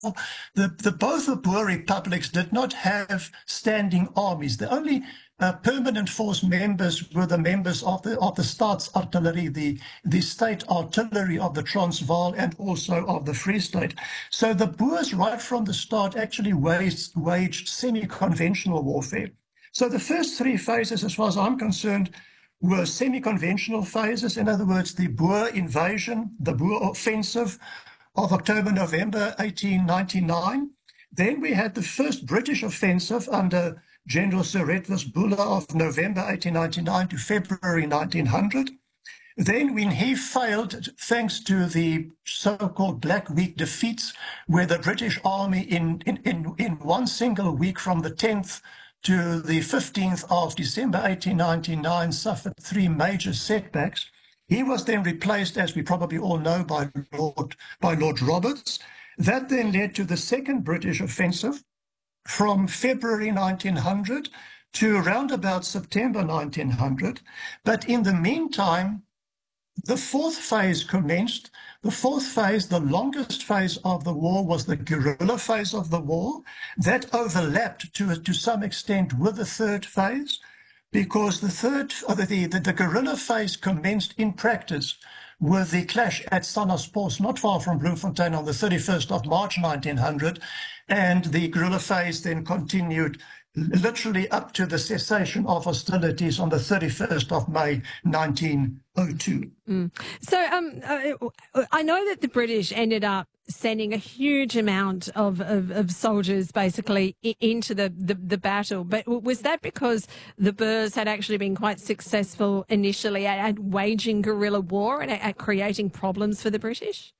both the Boer republics did not have standing armies. The only permanent force members were the members of the Staatsartillerie, the state artillery of the Transvaal and also of the Free State. So the Boers, right from the start, actually waged semi-conventional warfare. So the first three phases, as far as I'm concerned, were semi-conventional phases. In other words, the Boer invasion, the Boer offensive of October-November 1899. Then we had the first British offensive under General Sir Redvers Buller of November 1899 to February 1900. Then when he failed, thanks to the so-called Black Week defeats, where the British Army in one single week from the 10th to the 15th of December 1899 suffered three major setbacks. He was then replaced, as we probably all know, by Lord Roberts. That then led to the second British offensive from February 1900 to around about September 1900. But in the meantime, the fourth phase commenced. The fourth phase, the longest phase of the war, was the guerrilla phase of the war. That overlapped to some extent with the third phase, because the guerrilla phase commenced in practice with the clash at Sannaspors, not far from Bloemfontein, on the 31st of March 1900, and the guerrilla phase then continued literally up to the cessation of hostilities on the 31st of May 1902. So I know that the British ended up sending a huge amount of soldiers basically into the battle, but was that because the Boers had actually been quite successful initially at waging guerrilla war and at creating problems for the British?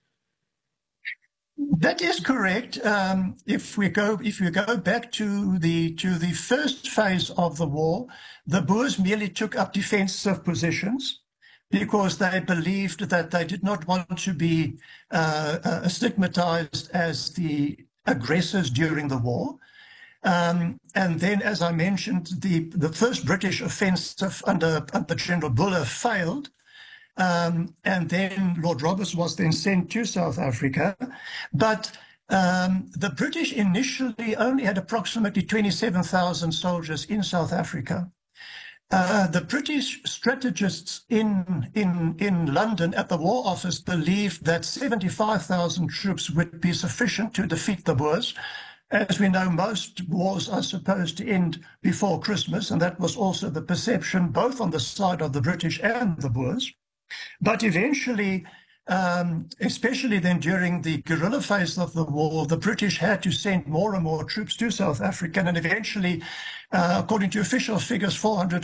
That is correct. If you go back to the first phase of the war, the Boers merely took up defensive positions because they believed that they did not want to be stigmatized as the aggressors during the war. And then, as I mentioned, the first British offensive under General Buller failed. And then Lord Roberts was then sent to South Africa. But the British initially only had approximately 27,000 soldiers in South Africa. The British strategists in London at the War Office believed that 75,000 troops would be sufficient to defeat the Boers. As we know, most wars are supposed to end before Christmas, and that was also the perception both on the side of the British and the Boers. But eventually, especially then during the guerrilla phase of the war, the British had to send more and more troops to South Africa. And eventually, according to official figures,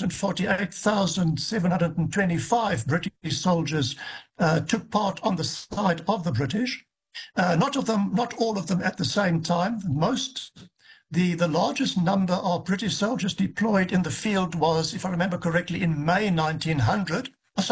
448,725 British soldiers took part on the side of the British. Not all of them at the same time. The largest number of British soldiers deployed in the field was, if I remember correctly, in May 1901,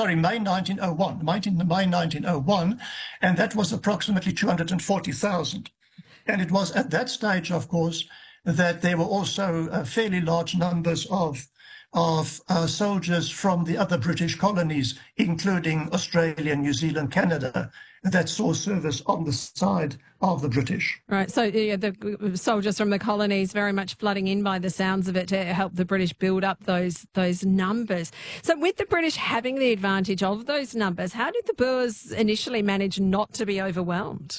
May 1901, and that was approximately 240,000. And it was at that stage, of course, that there were also fairly large numbers of soldiers from the other British colonies, including Australia, New Zealand, Canada, that saw service on the side of the British. Right, so yeah, the soldiers from the colonies very much flooding in by the sounds of it to help the British build up those numbers. So with the British having the advantage of those numbers, how did the Boers initially manage not to be overwhelmed?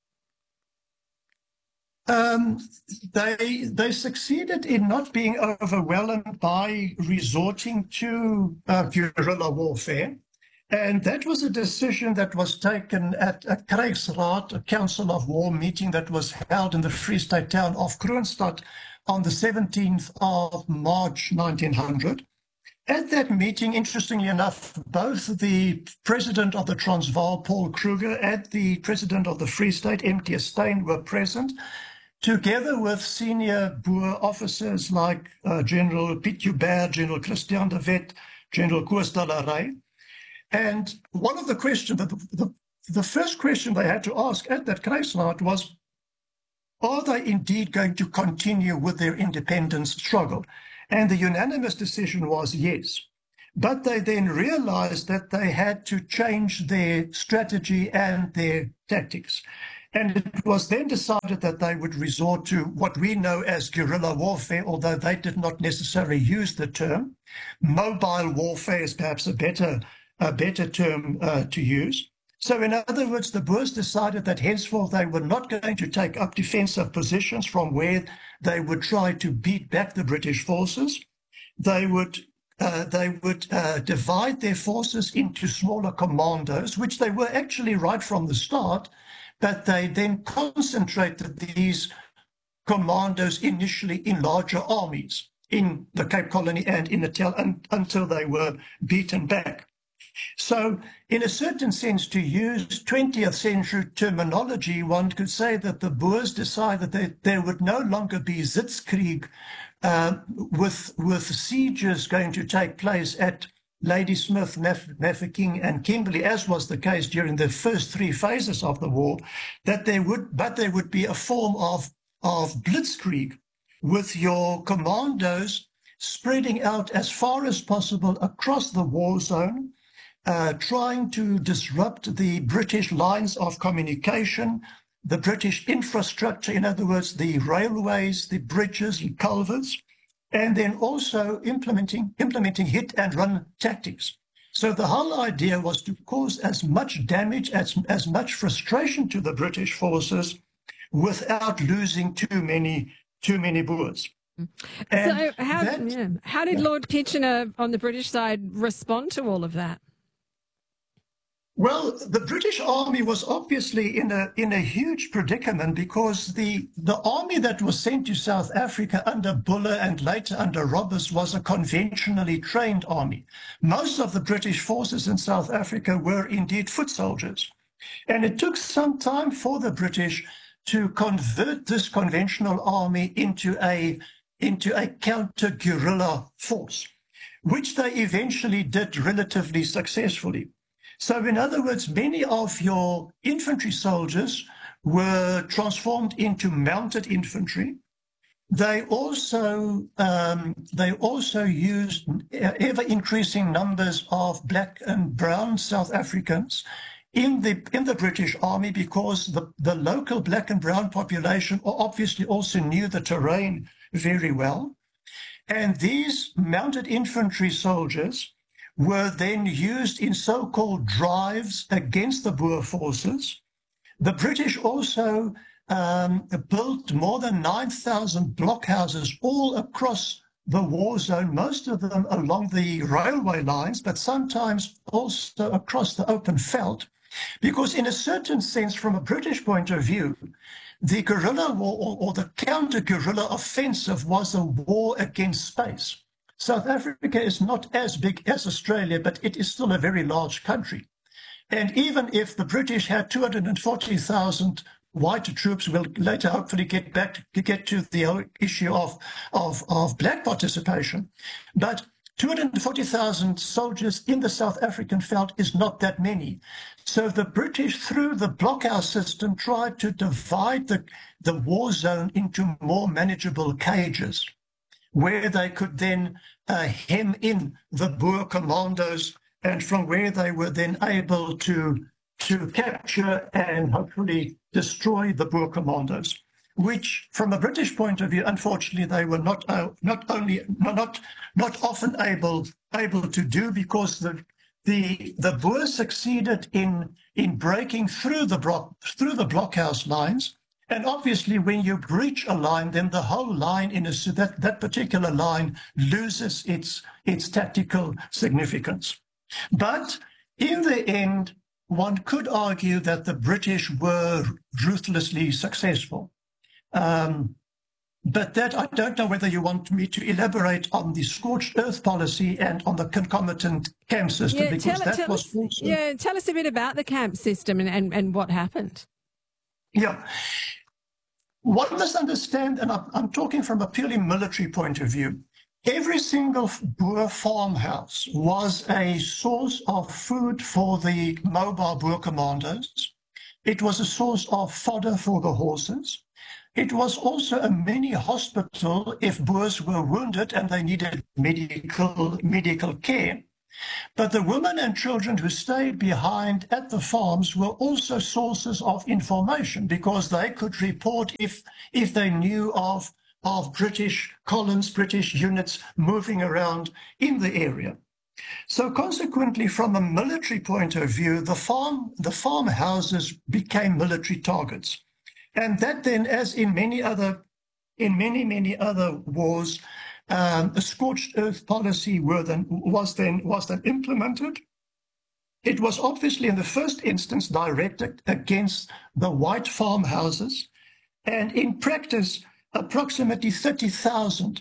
They succeeded in not being overwhelmed by resorting to guerrilla warfare. And that was a decision that was taken at a Krijgsraad, a Council of War meeting that was held in the Free State town of Kroonstad on the 17th of March 1900. At that meeting, interestingly enough, both the president of the Transvaal, Paul Kruger, and the president of the Free State, M.T. Steyn, were present, together with senior Boer officers like General Piet Joubert, General Christian de Wet, General Koos de la Rey. And one of the questions, the first question they had to ask at that Krijgsraad was, are they indeed going to continue with their independence struggle? And the unanimous decision was yes. But they then realized that they had to change their strategy and their tactics. And it was then decided that they would resort to what we know as guerrilla warfare, although they did not necessarily use the term. Mobile warfare is perhaps a better term to use. So in other words, the Boers decided that henceforth they were not going to take up defensive positions from where they would try to beat back the British forces. They would divide their forces into smaller commandos, which they were actually right from the start, but they then concentrated these commandos initially in larger armies in the Cape Colony and in Natal until they were beaten back. So in a certain sense, to use 20th century terminology, one could say that the Boers decided that there would no longer be Sitzkrieg with sieges going to take place at Ladysmith, Mafeking, and Kimberley, as was the case during the first three phases of the war, but there would be a form of blitzkrieg with your commandos spreading out as far as possible across the war zone, trying to disrupt the British lines of communication, the British infrastructure, in other words, the railways, the bridges and culverts, and then also implementing hit and run tactics. So the whole idea was to cause as much damage, as much frustration to the British forces without losing too many Boers. And so how did Lord Kitchener on the British side respond to all of that? Well, the British Army was obviously in a huge predicament because the army that was sent to South Africa under Buller and later under Roberts was a conventionally trained army. Most of the British forces in South Africa were indeed foot soldiers. And it took some time for the British to convert this conventional army into a counter-guerrilla force, which they eventually did relatively successfully. So in other words, many of your infantry soldiers were transformed into mounted infantry. They also used ever-increasing numbers of black and brown South Africans in the British Army because the local black and brown population obviously also knew the terrain very well. And these mounted infantry soldiers were then used in so-called drives against the Boer forces. The British also built more than 9,000 blockhouses all across the war zone, most of them along the railway lines, but sometimes also across the open veldt, because in a certain sense, from a British point of view, the guerrilla war or the counter-guerrilla offensive was a war against space. South Africa is not as big as Australia, but it is still a very large country. And even if the British had 240,000 white troops, we'll later hopefully get to the issue of black participation, but 240,000 soldiers in the South African veldt is not that many. So the British, through the blockhouse system, tried to divide the war zone into more manageable cages, where they could then hem in the Boer commandos, and from where they were then able to capture and hopefully destroy the Boer commandos, which, from a British point of view, unfortunately, they were not often able to do, because the Boers succeeded in breaking through the blockhouse lines. And obviously, when you breach a line, then the whole line that particular line loses its tactical significance. But in the end, one could argue that the British were ruthlessly successful. But that, I don't know whether you want me to elaborate on the scorched earth policy and on the concomitant camp system, because that was also... Yeah, tell us a bit about the camp system and what happened. Yeah. One must understand, and I'm talking from a purely military point of view, every single Boer farmhouse was a source of food for the mobile Boer commandos. It was a source of fodder for the horses. It was also a mini hospital if Boers were wounded and they needed medical care. But the women and children who stayed behind at the farms were also sources of information, because they could report if they knew of British columns, British units moving around in the area. So consequently, from a military point of view, the farmhouses became military targets. And that then, as in many other wars, a scorched earth policy was then implemented. It was obviously in the first instance directed against the white farmhouses, and in practice, approximately 30,000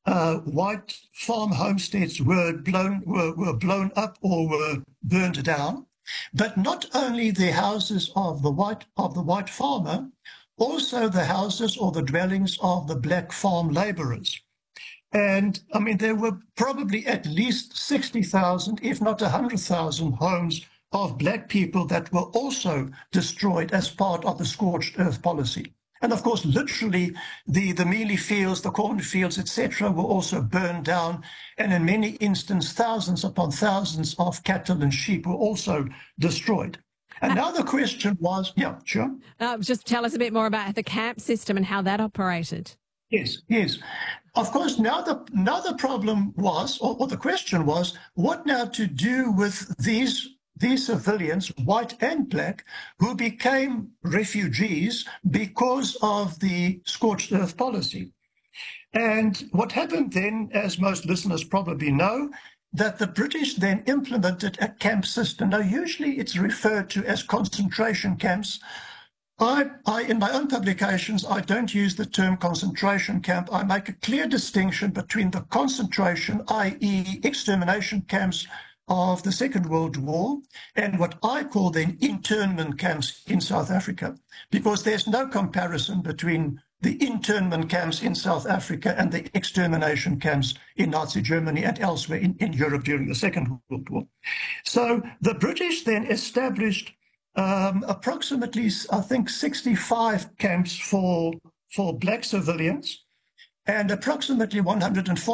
white farm homesteads were blown up or were burned down. But not only the houses of the white farmer, also the houses or the dwellings of the black farm laborers. And I mean, there were probably at least 60,000, if not 100,000 homes of black people that were also destroyed as part of the scorched earth policy. And of course, literally, the mealie fields, the cornfields, etc., were also burned down. And in many instances, thousands upon thousands of cattle and sheep were also destroyed. And now the question was, yeah, sure. Just tell us a bit more about the camp system and how that operated. Yes. Of course, now the problem was, or the question was, what now to do with these civilians, white and black, who became refugees because of the scorched earth policy. And what happened then, as most listeners probably know, that the British then implemented a camp system. Now, usually it's referred to as concentration camps. I, in my own publications, I don't use the term concentration camp. I make a clear distinction between the concentration, i.e. extermination camps of the Second World War, and what I call then internment camps in South Africa, because there's no comparison between the internment camps in South Africa and the extermination camps in Nazi Germany and elsewhere in Europe during the Second World War. So the British then established approximately, I think, 65 camps for black civilians, and approximately 140